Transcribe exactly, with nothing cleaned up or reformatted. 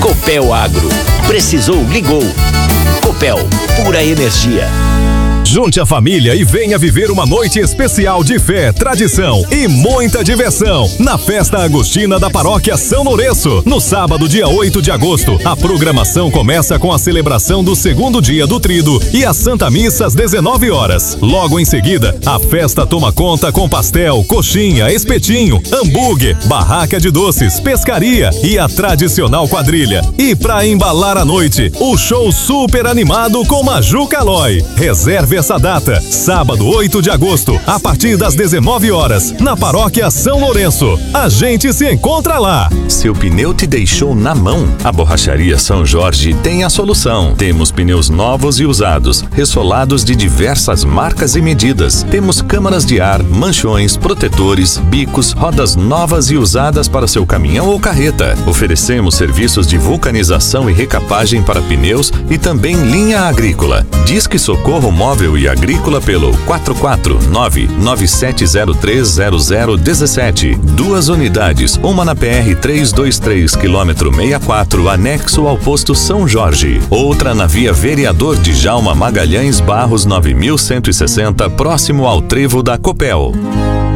Copel Agro. Precisou, ligou. Copel, pura energia. Junte a família e venha viver uma noite especial de fé, tradição e muita diversão na Festa Agostina da Paróquia São Lourenço. No sábado, dia oito de agosto, a programação começa com a celebração do segundo dia do Tríduo e a Santa Missa às dezenove horas. Logo em seguida, a festa toma conta com pastel, coxinha, espetinho, hambúrguer, barraca de doces, pescaria e a tradicional quadrilha. E para embalar a noite, o show super animado com Maju Calói. Reserve essa data, sábado oito de agosto, a partir das dezenove horas, na Paróquia São Lourenço. A gente se encontra lá. Seu pneu te deixou na mão? A Borracharia São Jorge tem a solução. Temos pneus novos e usados, ressolados de diversas marcas e medidas. Temos câmaras de ar, manchões, protetores, bicos, rodas novas e usadas para seu caminhão ou carreta. Oferecemos serviços de vulcanização e recapagem para pneus e também linha agrícola. Disque Socorro Móvel e Agrícola pelo quatro quatro nove, nove sete zero três zero zero um sete. Duas unidades, uma na P R trezentos e vinte e três, quilômetro sessenta e quatro, anexo ao posto São Jorge. Outra na Via Vereador Djalma Magalhães Barros nove mil cento e sessenta, próximo ao trevo da Copel.